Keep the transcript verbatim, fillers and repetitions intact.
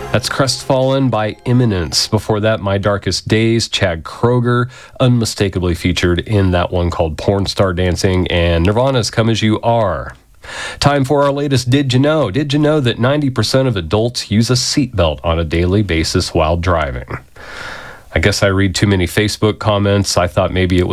That's Crestfallen by Imminence. Before that, My Darkest Days, Chad Kroeger, unmistakably featured in that one called Porn Star Dancing, and Nirvana's Come As You Are. Time for our latest Did You Know? Did you know that ninety percent of adults use a seatbelt on a daily basis while driving? I guess I read too many Facebook comments. I thought maybe it was